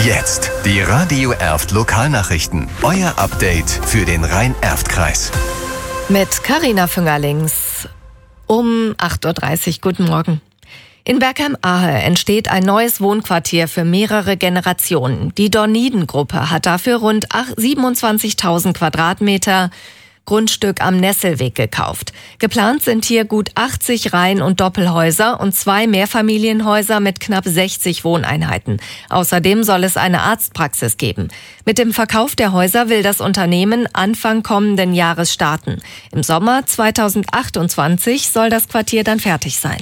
Jetzt die Radio Erft Lokalnachrichten. Euer Update für den Rhein-Erft-Kreis. Mit Carina Füngerlings um 8.30 Uhr. Guten Morgen. In Bergheim-Ahe entsteht ein neues Wohnquartier für mehrere Generationen. Die Dorniden-Gruppe hat dafür rund 27.000 Quadratmeter Grundstück am Nesselweg gekauft. Geplant sind hier gut 80 Reihen- und Doppelhäuser und 2 Mehrfamilienhäuser mit knapp 60 Wohneinheiten. Außerdem soll es eine Arztpraxis geben. Mit dem Verkauf der Häuser will das Unternehmen Anfang kommenden Jahres starten. Im Sommer 2028 soll das Quartier dann fertig sein.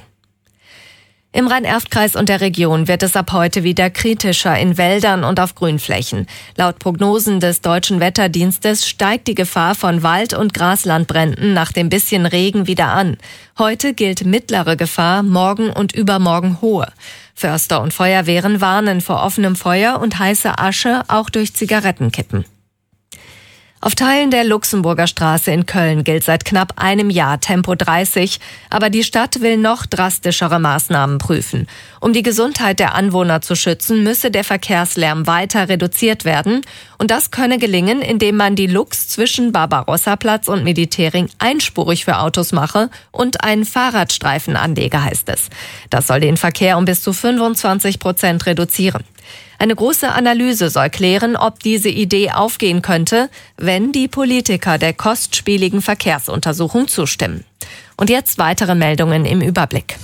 Im Rhein-Erft-Kreis und der Region wird es ab heute wieder kritischer in Wäldern und auf Grünflächen. Laut Prognosen des Deutschen Wetterdienstes steigt die Gefahr von Wald- und Graslandbränden nach dem bisschen Regen wieder an. Heute gilt mittlere Gefahr, morgen und übermorgen hohe. Förster und Feuerwehren warnen vor offenem Feuer und heißer Asche, auch durch Zigarettenkippen. Auf Teilen der Luxemburger Straße in Köln gilt seit knapp einem Jahr Tempo 30, aber die Stadt will noch drastischere Maßnahmen prüfen. Um die Gesundheit der Anwohner zu schützen, müsse der Verkehrslärm weiter reduziert werden. Und das könne gelingen, indem man die Lux zwischen Barbarossa-Platz und Meditering einspurig für Autos mache und einen Fahrradstreifen anlege, heißt es. Das soll den Verkehr um bis zu 25% reduzieren. Eine große Analyse soll klären, ob diese Idee aufgehen könnte, wenn die Politiker der kostspieligen Verkehrsuntersuchung zustimmen. Und jetzt weitere Meldungen im Überblick.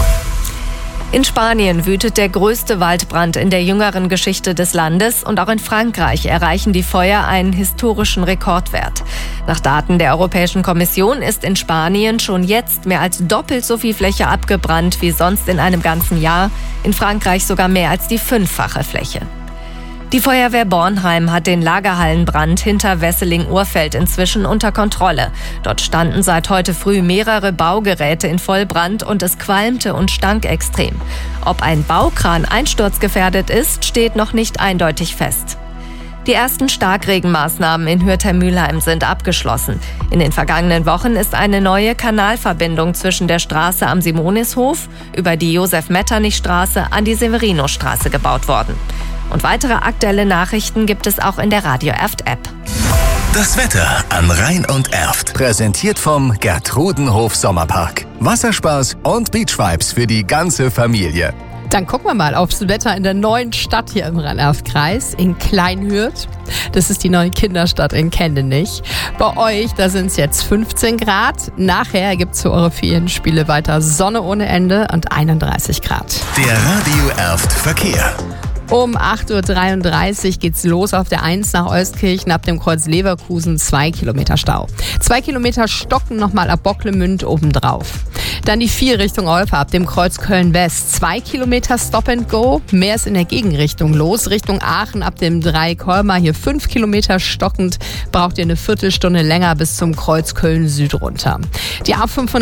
In Spanien wütet der größte Waldbrand in der jüngeren Geschichte des Landes und auch in Frankreich erreichen die Feuer einen historischen Rekordwert. Nach Daten der Europäischen Kommission ist in Spanien schon jetzt mehr als doppelt so viel Fläche abgebrannt wie sonst in einem ganzen Jahr, in Frankreich sogar mehr als die 5-fache Fläche. Die Feuerwehr Bornheim hat den Lagerhallenbrand hinter Wesseling-Urfeld inzwischen unter Kontrolle. Dort standen seit heute früh mehrere Baugeräte in Vollbrand und es qualmte und stank extrem. Ob ein Baukran einsturzgefährdet ist, steht noch nicht eindeutig fest. Die ersten Starkregenmaßnahmen in Hürther-Mülheim sind abgeschlossen. In den vergangenen Wochen ist eine neue Kanalverbindung zwischen der Straße am Simonishof über die Josef-Metternich-Straße an die Severino-Straße gebaut worden. Und weitere aktuelle Nachrichten gibt es auch in der Radio Erft-App. Das Wetter an Rhein und Erft. Präsentiert vom Gertrudenhof Sommerpark. Wasserspaß und Beachvibes für die ganze Familie. Dann gucken wir mal aufs Wetter in der neuen Stadt hier im Rhein-Erft-Kreis, in Kleinhürth. Das ist die neue Kinderstadt in Kendenich. Bei euch, da sind es jetzt 15 Grad. Nachher gibt es für eure Ferienspiele weiter Sonne ohne Ende und 31 Grad. Der Radio Erft Verkehr. Um 8.33 Uhr geht's los auf der 1 nach Euskirchen ab dem Kreuz Leverkusen, 2 Kilometer Stau. 2 Kilometer stocken nochmal ab Bocklemünd obendrauf. Dann die 4 Richtung Olpe ab dem Kreuz Köln-West. 2 Kilometer Stop and Go. Mehr ist in der Gegenrichtung los. Richtung Aachen ab dem 3 Kolmar. Hier 5 Kilometer stockend. Braucht ihr eine Viertelstunde länger bis zum Kreuz Köln-Süd runter. Die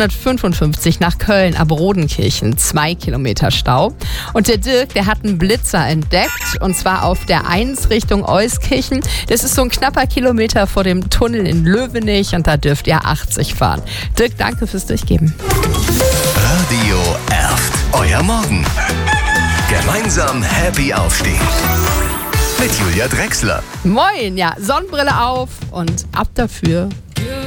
A555 nach Köln ab Rodenkirchen. 2 Kilometer Stau. Und der Dirk, der hat einen Blitzer entdeckt. Und zwar auf der 1 Richtung Euskirchen. Das ist so ein knapper Kilometer vor dem Tunnel in Löwenich. Und da dürft ihr 80 fahren. Dirk, danke fürs Durchgeben. Radio Erft. Euer Morgen. Gemeinsam happy aufstehen. Mit Julia Drechsler. Moin, ja, Sonnenbrille auf und ab dafür.